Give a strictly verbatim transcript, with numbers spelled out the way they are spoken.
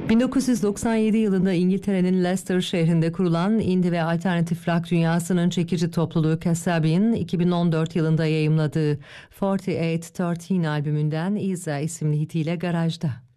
bin dokuz yüz doksan yedi yılında İngiltere'nin Leicester şehrinde kurulan indie ve alternatif rock dünyasının çekici topluluğu Kasabian, iki bin on dört yılında yayımladığı kırk sekiz on üç albümünden Isa isimli hitiyle garajda.